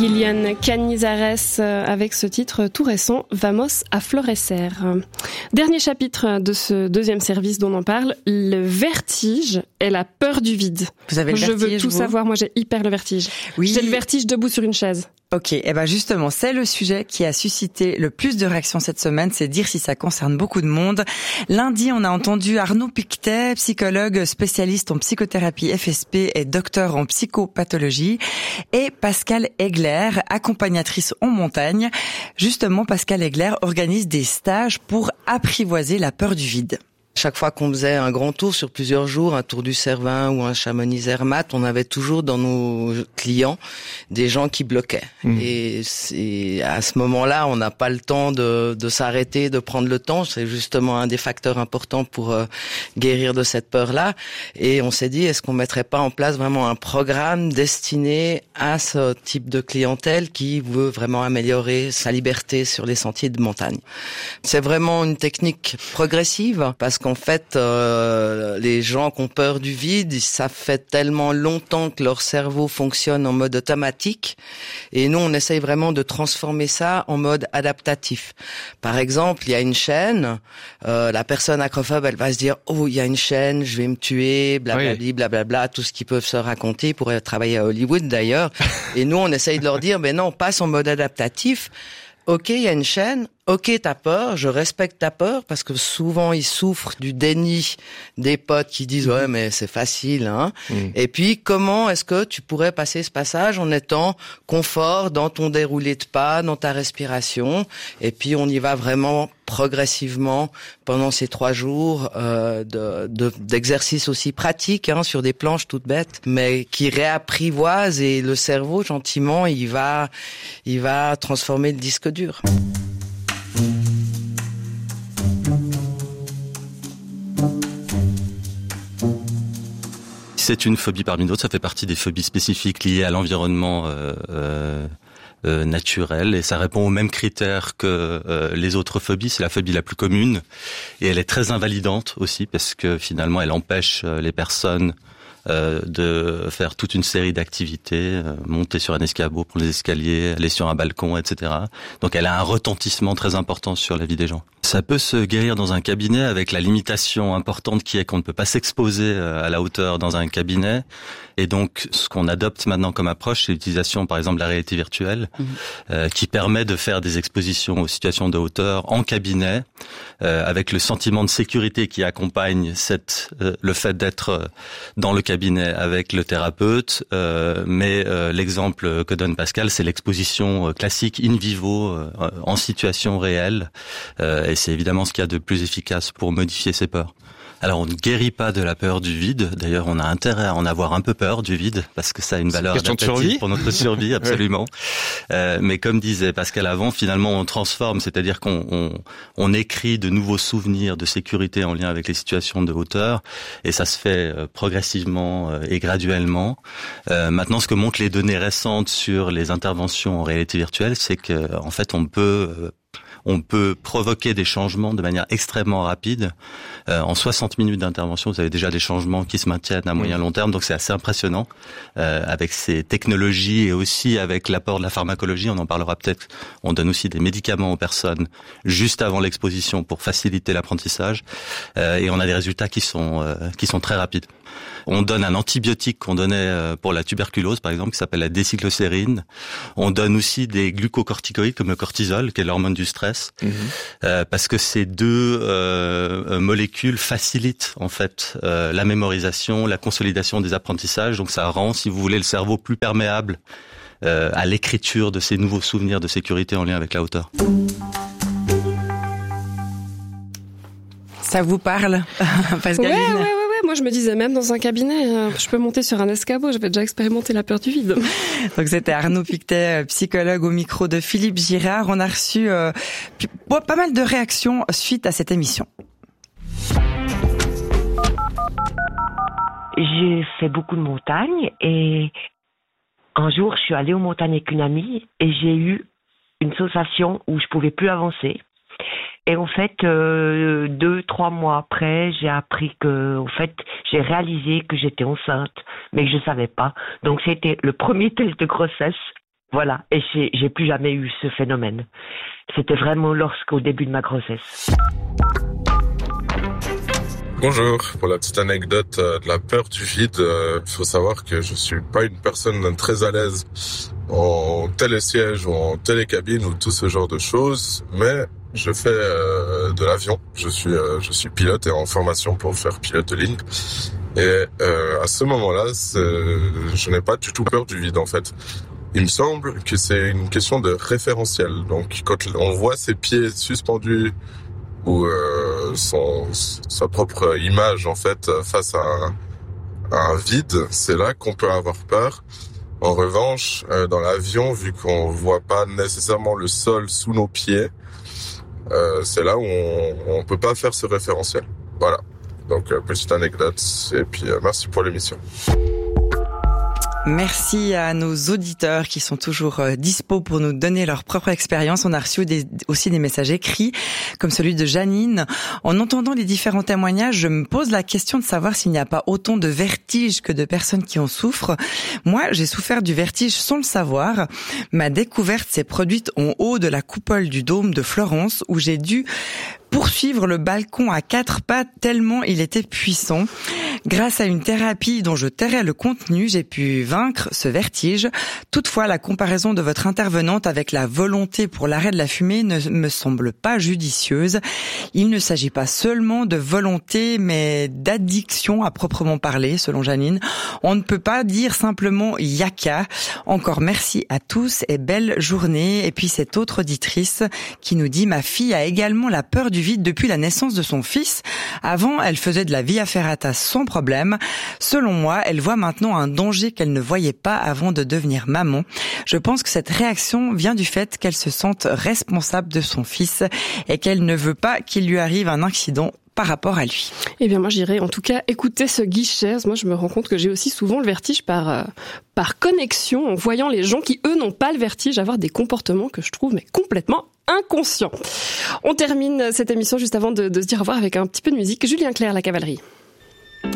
Liliane Canizares avec ce titre tout récent, Vamos a Florecer. Dernier chapitre de ce deuxième service dont on parle, le vertige et la peur du vide. Vous avez le vertige, Je veux tout savoir, moi j'ai hyper le vertige. Oui. J'ai le vertige debout sur une chaise. Ok, et ben justement, c'est le sujet qui a suscité le plus de réactions cette semaine, c'est dire si ça concerne beaucoup de monde. Lundi, on a entendu Arnaud Pictet, psychologue spécialiste en psychothérapie FSP et docteur en psychopathologie, et Pascale Egler, accompagnatrice en montagne. Justement, Pascale Egler organise des stages pour apprivoiser la peur du vide. Chaque fois qu'on faisait un grand tour sur plusieurs jours, un tour du Cervin ou un Chamonix-Zermatt, on avait toujours dans nos clients des gens qui bloquaient. Et à ce moment-là, on n'a pas le temps de s'arrêter, de prendre le temps. C'est justement un des facteurs importants pour guérir de cette peur-là. Et on s'est dit, est-ce qu'on mettrait pas en place vraiment un programme destiné à ce type de clientèle qui veut vraiment améliorer sa liberté sur les sentiers de montagne. C'est vraiment une technique progressive parce qu'en fait, les gens qui ont peur du vide, ça fait tellement longtemps que leur cerveau fonctionne en mode automatique. Et nous, on essaye vraiment de transformer ça en mode adaptatif. Par exemple, il y a une chaîne, la personne acrophobe, elle va se dire « Oh, il y a une chaîne, je vais me tuer, blablabli, blablabla », tout ce qu'ils peuvent se raconter. Ils pourraient travailler à Hollywood d'ailleurs. Et nous, on essaye de leur dire « Mais non, passe en mode adaptatif. Ok, il y a une chaîne. Ok, t'as peur, je respecte ta peur parce que souvent ils souffrent du déni des potes qui disent ouais mais c'est facile hein. Et puis comment est-ce que tu pourrais passer ce passage en étant confort dans ton déroulé de pas, dans ta respiration et puis on y va vraiment progressivement pendant ces 3 jours d'exercices aussi pratiques hein, sur des planches toutes bêtes mais qui réapprivoisent et le cerveau gentiment il va transformer le disque dur. C'est une phobie parmi d'autres, ça fait partie des phobies spécifiques liées à l'environnement naturel et ça répond aux mêmes critères que les autres phobies. C'est la phobie la plus commune et elle est très invalidante aussi parce que finalement elle empêche les personnes de faire toute une série d'activités, monter sur un escabeau, prendre les escaliers, aller sur un balcon, etc. Donc elle a un retentissement très important sur la vie des gens. Ça peut se guérir dans un cabinet avec la limitation importante qui est qu'on ne peut pas s'exposer à la hauteur dans un cabinet. Et donc, ce qu'on adopte maintenant comme approche, c'est l'utilisation, par exemple, de la réalité virtuelle, qui permet de faire des expositions aux situations de hauteur en cabinet, avec le sentiment de sécurité qui accompagne le fait d'être dans le cabinet avec le thérapeute. Mais l'exemple que donne Pascal, c'est l'exposition classique in vivo, en situation réelle. Et c'est évidemment ce qu'il y a de plus efficace pour modifier ces peurs. Alors, on ne guérit pas de la peur du vide. D'ailleurs, on a intérêt à en avoir un peu peur du vide parce que ça a une valeur adaptative pour notre survie, absolument. Mais comme disait Pascal avant, finalement, on transforme, c'est-à-dire qu'on écrit de nouveaux souvenirs de sécurité en lien avec les situations de hauteur, et ça se fait progressivement et graduellement. Maintenant, ce que montrent les données récentes sur les interventions en réalité virtuelle, c'est que, en fait, on peut provoquer des changements de manière extrêmement rapide. En 60 minutes d'intervention, vous avez déjà des changements qui se maintiennent à moyen long terme, donc c'est assez impressionnant. Avec ces technologies et aussi avec l'apport de la pharmacologie, on en parlera peut-être, on donne aussi des médicaments aux personnes juste avant l'exposition pour faciliter l'apprentissage. Et on a des résultats qui sont très rapides. On donne un antibiotique qu'on donnait pour la tuberculose, par exemple, qui s'appelle la décyclocérine. On donne aussi des glucocorticoïdes comme le cortisol, qui est l'hormone du stress, parce que ces deux molécules facilitent en fait la mémorisation, la consolidation des apprentissages. Donc ça rend, si vous voulez, le cerveau plus perméable à l'écriture de ces nouveaux souvenirs de sécurité en lien avec la hauteur. Ça vous parle, Pascal? Ouais. Moi, je me disais, même dans un cabinet, je peux monter sur un escabeau. J'avais déjà expérimenté la peur du vide. Donc, c'était Arnaud Pictet, psychologue au micro de Philippe Girard. On a reçu pas mal de réactions suite à cette émission. J'ai fait beaucoup de montagnes et un jour, je suis allée aux montagnes avec une amie et j'ai eu une sensation où je pouvais plus avancer. Et en fait, 2-3 mois après, j'ai appris j'ai réalisé que j'étais enceinte, mais que je savais pas. Donc c'était le premier test de grossesse Voilà. Et j'ai plus jamais eu ce phénomène. C'était vraiment lorsqu'au début de ma grossesse. Bonjour, pour la petite anecdote de la peur du vide, faut savoir que je suis pas une personne très à l'aise en télésiège ou en télécabine ou tout ce genre de choses, mais je fais de l'avion. Je suis pilote et en formation pour faire pilote de ligne. Et à ce moment-là, je n'ai pas du tout peur du vide en fait. Il me semble que c'est une question de référentiel. Donc quand on voit ses pieds suspendus ou sa propre image en fait face à un vide, c'est là qu'on peut avoir peur. En revanche, dans l'avion, vu qu'on voit pas nécessairement le sol sous nos pieds, c'est là où on peut pas faire ce référentiel. Voilà. Donc petite anecdote et puis merci pour l'émission. Merci à nos auditeurs qui sont toujours dispo pour nous donner leur propre expérience. On a reçu aussi des messages écrits, comme celui de Janine. En entendant les différents témoignages, je me pose la question de savoir s'il n'y a pas autant de vertige que de personnes qui en souffrent. Moi, j'ai souffert du vertige sans le savoir. Ma découverte s'est produite en haut de la coupole du dôme de Florence, où j'ai dû poursuivre le balcon à 4 pattes tellement il était puissant. Grâce à une thérapie dont je tairai le contenu, j'ai pu vaincre ce vertige. Toutefois, la comparaison de votre intervenante avec la volonté pour l'arrêt de la fumée ne me semble pas judicieuse. Il ne s'agit pas seulement de volonté, mais d'addiction à proprement parler, selon Janine. On ne peut pas dire simplement yaka. Encore merci à tous et belle journée. Et puis cette autre auditrice qui nous dit: ma fille a également la peur du vide depuis la naissance de son fils. Avant, elle faisait de la via ferrata sans problème. Selon moi, elle voit maintenant un danger qu'elle ne voyait pas avant de devenir maman. Je pense que cette réaction vient du fait qu'elle se sente responsable de son fils et qu'elle ne veut pas qu'il lui arrive un accident par rapport à lui. Eh bien, moi, j'irai en tout cas écouter ce guichet. Moi, je me rends compte que j'ai aussi souvent le vertige par connexion, en voyant les gens qui, eux, n'ont pas le vertige, avoir des comportements que je trouve mais complètement inconscients. On termine cette émission juste avant de se dire au revoir avec un petit peu de musique. Julien Clerc, La Cavalerie.